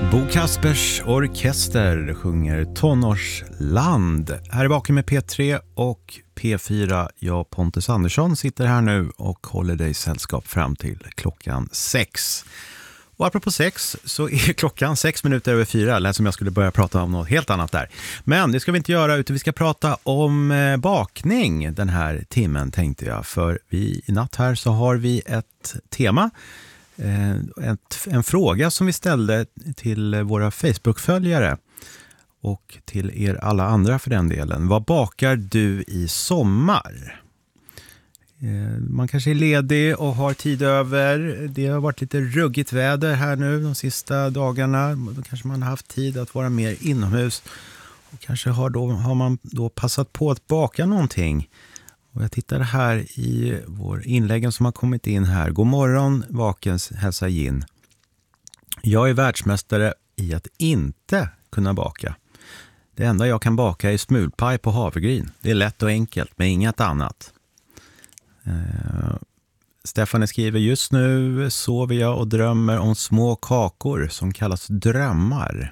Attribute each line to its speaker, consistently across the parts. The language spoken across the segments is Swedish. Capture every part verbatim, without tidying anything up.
Speaker 1: Bo Kaspers orkester sjunger Tonårsland. Här är Vaken med P tre och P fyra. Jag, Pontus Andersson, sitter här nu och håller dig sällskap fram till klockan sex. Och apropå sex så är klockan sex minuter över fyra. Lät som jag skulle börja prata om något helt annat där. Men det ska vi inte göra, utan vi ska prata om eh, bakning den här timmen, tänkte jag. För vi, i natt här så har vi ett tema. Eh, ett, en fråga som vi ställde till våra Facebook-följare. Och till er alla andra för den delen. Vad bakar du i sommar? Man kanske är ledig och har tid över. Det har varit lite ruggigt väder här nu de sista dagarna. Då kanske man har haft tid att vara mer inomhus. Och kanske har, då, har man då passat på att baka någonting. Och jag tittar här i vår inläggen som har kommit in här. God morgon, Vakens hälsa Gin. Jag är världsmästare i att inte kunna baka. Det enda jag kan baka är smulpaj på havregryn. Det är lätt och enkelt, men inget annat. Uh, Stefan skriver: just nu sover jag och drömmer om små kakor som kallas drömmar.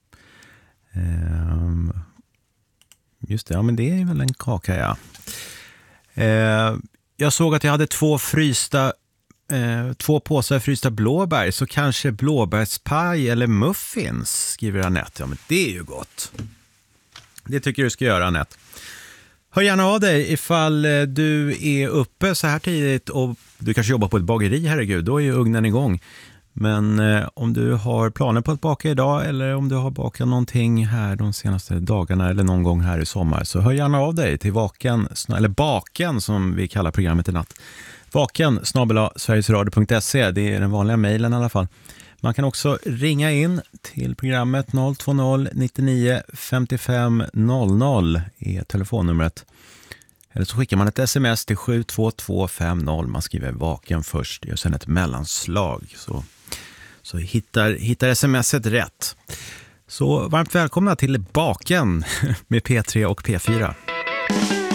Speaker 1: Uh, just det, ja, men det är väl en kaka, ja. Uh, jag såg att jag hade två frysta uh, två påsar frysta blåbär, så kanske blåbärspaj eller muffins, skriver Annette. Ja, men det är ju gott. Det tycker du ska göra, Annette. Hör gärna av dig ifall du är uppe så här tidigt och du kanske jobbar på ett bageri, herregud, då är ju ugnen igång. Men eh, om du har planer på att baka idag eller om du har bakat någonting här de senaste dagarna eller någon gång här i sommar, så hör gärna av dig till vaken, eller baken som vi kallar programmet i natt. Vaken snabel-a sverigesradio punkt se, det är den vanliga mejlen i alla fall. Man kan också ringa in till programmet noll två noll nittionio femtiofem noll noll är telefonnumret. Eller så skickar man ett sms till sju två två fem noll. Man skriver vaken först och sen ett mellanslag. Så, så hittar, hittar smset rätt. Så varmt välkomna till Baken med P tre och P fyra.